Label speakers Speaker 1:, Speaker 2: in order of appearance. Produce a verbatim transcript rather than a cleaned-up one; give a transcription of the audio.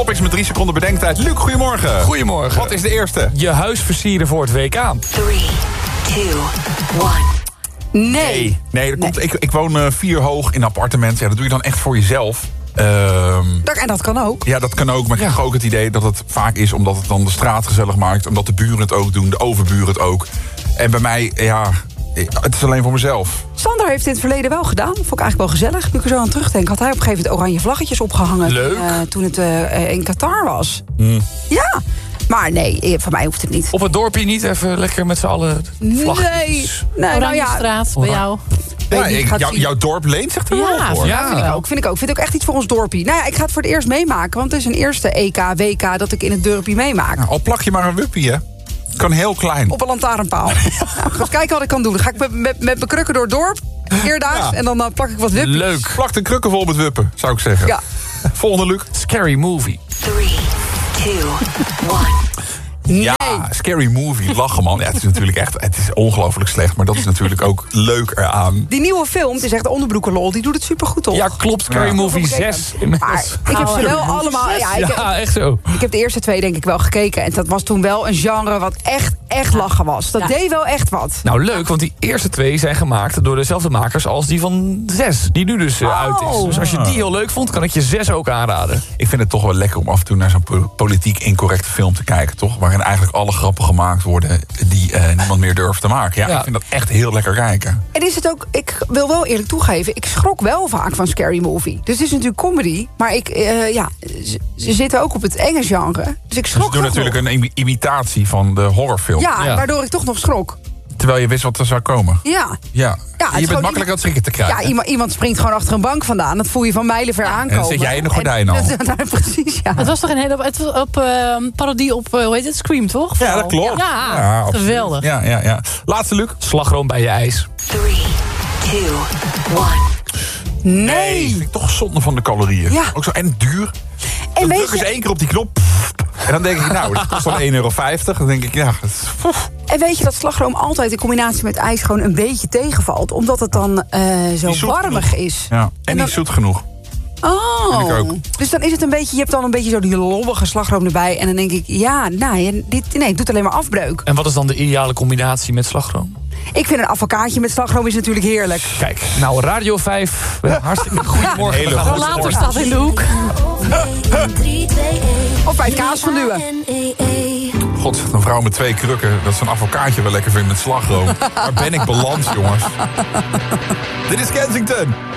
Speaker 1: Topics met drie seconden bedenktijd. Luc, goedemorgen.
Speaker 2: Goedemorgen.
Speaker 1: Wat is de eerste?
Speaker 2: Je huis versieren voor het W K.
Speaker 3: drie, twee, één.
Speaker 4: Nee.
Speaker 1: Nee, nee, dat komt, ik, ik woon uh, vier hoog in een appartement. Ja, dat doe je dan echt voor jezelf. Ehm
Speaker 4: Dat, en dat kan ook.
Speaker 1: Ja, dat kan ook. Maar ik heb ook het idee dat het vaak is omdat het dan de straat gezellig maakt. Omdat de buren het ook doen, de overburen het ook. En bij mij, ja, het is alleen voor mezelf.
Speaker 4: Sander heeft het in het verleden wel gedaan. Vond ik eigenlijk wel gezellig. Nu ik er zo aan terugdenk, had hij op een gegeven moment oranje vlaggetjes opgehangen.
Speaker 2: Leuk.
Speaker 4: Uh, toen het uh, in Qatar was.
Speaker 1: Mm.
Speaker 4: Ja, maar nee, voor mij hoeft het niet.
Speaker 2: Op het dorpje niet even lekker met z'n allen vlaggetjes.
Speaker 4: Nee, nee nou ja,
Speaker 5: straat bij jou.
Speaker 1: Ja,
Speaker 4: niet,
Speaker 1: ik,
Speaker 4: gaat
Speaker 1: jou,
Speaker 4: zien.
Speaker 1: jouw dorp leent zich er wel
Speaker 5: Ja,
Speaker 1: voor.
Speaker 4: Ja, vind ik ook. Vind ik ook. Vind ik ook echt iets voor ons dorpie. Nou ja, ik ga het voor het eerst meemaken. Want het is een eerste E K, W K dat ik in het dorpie meemaak.
Speaker 1: Nou, al plak je maar een wuppie, hè. Kan heel klein.
Speaker 4: Op een lantaarnpaal. Nou, ga eens kijken wat ik kan doen. Dan ga ik met, met, met mijn krukken door het dorp. Eerdaags.
Speaker 1: Ja.
Speaker 4: En dan uh, plak ik wat wippies.
Speaker 2: Leuk.
Speaker 1: Plak de krukken vol met wuppen, zou ik zeggen.
Speaker 4: Ja.
Speaker 1: Volgende, Luc.
Speaker 2: Scary movie.
Speaker 3: drie, twee, één.
Speaker 4: Nee.
Speaker 1: Ja, Scary Movie, lachen man. Ja, het is natuurlijk echt, het is ongelooflijk slecht. Maar dat is natuurlijk ook leuk eraan.
Speaker 4: Die nieuwe film, het is echt onderbroekenlol. Die doet het supergoed op.
Speaker 2: Ja, klopt. Scary
Speaker 1: Ja.
Speaker 2: movie
Speaker 4: Gekeken.
Speaker 2: zes.
Speaker 4: Maar
Speaker 2: Inmiddels.
Speaker 4: ik heb ze wel allemaal... Ja, ik,
Speaker 2: Ja, echt zo.
Speaker 4: ik heb de eerste twee denk ik wel gekeken. En dat was toen wel een genre wat echt, echt lachen was. Dat
Speaker 5: Ja.
Speaker 4: deed wel echt wat.
Speaker 2: Nou, leuk, want die eerste twee zijn gemaakt door dezelfde makers als die van zes. Die nu dus uh,
Speaker 4: Oh.
Speaker 2: uit is. Dus als je die heel leuk vond, kan ik je zes ook aanraden.
Speaker 1: Ik vind het toch wel lekker om af en toe naar zo'n po- politiek incorrecte film te kijken, toch? Waarin eigenlijk alle grappen gemaakt worden die uh, niemand meer durft te maken. Ja,
Speaker 2: Ja.
Speaker 1: ik vind dat echt heel lekker kijken.
Speaker 4: En is het ook... Ik wil wel eerlijk toegeven, ik schrok wel vaak van Scary Movie. Dus het is natuurlijk comedy. Maar ik, uh, ja, ze, ze zitten ook op het enge genre. Dus ik
Speaker 1: Ze
Speaker 4: schrok
Speaker 1: doen
Speaker 4: toch
Speaker 1: natuurlijk
Speaker 4: nog.
Speaker 1: een imi- imitatie van de horrorfilm.
Speaker 4: Ja,
Speaker 2: Ja.
Speaker 4: waardoor ik toch nog schrok.
Speaker 1: Terwijl je wist wat er zou komen.
Speaker 4: Ja.
Speaker 1: Ja,
Speaker 4: Ja, het is
Speaker 1: je bent
Speaker 4: gewoon
Speaker 1: makkelijk aan het schrikken te krijgen.
Speaker 4: Ja, iemand, iemand springt gewoon achter een bank vandaan. Dat voel je van mijlenver aankomen.
Speaker 1: en dan zit jij in de gordijn al.
Speaker 4: En- nou, precies, ja.
Speaker 5: Het was toch een hele het was op uh, parodie op, uh, hoe heet het, Scream, toch?
Speaker 1: Ja, dat klopt.
Speaker 5: Ja,
Speaker 1: Ja, absoluut.
Speaker 5: geweldig.
Speaker 1: Ja, ja, ja. Laatste, Luc.
Speaker 2: Slagroom bij je ijs.
Speaker 3: drie, twee, één.
Speaker 4: Nee.
Speaker 1: Vind ik toch zonde van de calorieën.
Speaker 4: Ja.
Speaker 1: Ook zo en duur.
Speaker 4: En
Speaker 1: Dan
Speaker 4: weet
Speaker 1: druk eens
Speaker 4: je,
Speaker 1: één keer op die knop. En dan denk ik, nou, dat kost dan één euro vijftig. Dan denk ik, ja, dat is, poef.
Speaker 4: en weet je dat slagroom altijd in combinatie met ijs gewoon een beetje tegenvalt? Omdat het dan uh, zo
Speaker 1: Niet zoet
Speaker 4: warmig
Speaker 1: genoeg.
Speaker 4: is.
Speaker 1: Ja. En,
Speaker 4: En
Speaker 1: niet
Speaker 4: dan-
Speaker 1: zoet genoeg.
Speaker 4: Oh.
Speaker 1: Vind ik ook.
Speaker 4: Dus dan is het een beetje, je hebt dan een beetje zo die lobbige slagroom erbij. En dan denk ik, ja, nou, dit, nee, het doet alleen maar afbreuk.
Speaker 2: En wat is dan de ideale combinatie met slagroom?
Speaker 4: Ik vind een avocaatje met slagroom is natuurlijk heerlijk.
Speaker 2: Kijk, nou, Radio vijf. Hartstikke goedemorgen.
Speaker 1: Hele
Speaker 2: We gaan
Speaker 1: goede
Speaker 2: door.
Speaker 5: Later staat in de hoek.
Speaker 4: Of bij het kaas van duwen.
Speaker 1: God, een vrouw met twee krukken, dat ze een avocaatje wel lekker vindt met slagroom. Waar ben ik beland, jongens? Dit is Kensington.